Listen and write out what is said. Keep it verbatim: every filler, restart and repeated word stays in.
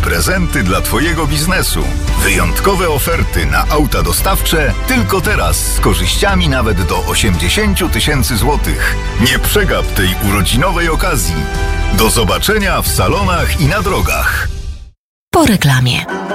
prezenty dla Twojego biznesu. Wyjątkowe oferty na auta dostawcze tylko teraz z korzyściami nawet do osiemdziesiąt tysięcy złotych. Nie przegap tej urodzinowej okazji. Do zobaczenia w salonach i na drogach. Po reklamie.